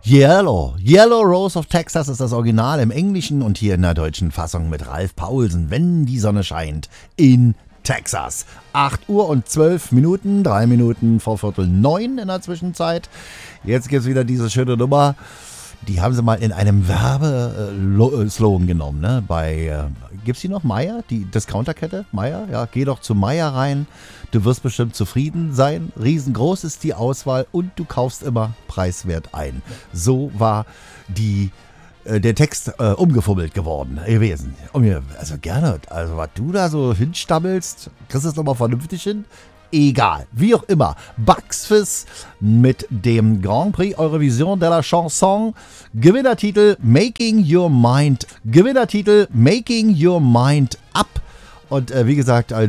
Yellow Rose of Texas ist das Original im Englischen und hier in der deutschen Fassung mit Ralf Paulsen, wenn die Sonne scheint in Texas. 8 Uhr und 12 Minuten, 3 Minuten vor 8:45 in der Zwischenzeit. Jetzt gibt es wieder diese schöne Nummer. Die haben sie mal in einem Werbeslogan genommen, ne? Gibt's die noch? Meier? Die Discounterkette? Meier? Ja, geh doch zu Meier rein. Du wirst bestimmt zufrieden sein. Riesengroß ist die Auswahl und du kaufst immer preiswert ein. So war der Text umgefummelt gewesen. Also gerne, also was du da so hinstammelst, kriegst du es nochmal vernünftig hin? Egal, wie auch immer. Bucks Fizz mit dem Grand Prix Eurovision de la Chanson. Gewinnertitel Making Your Mind Up. Und wie gesagt,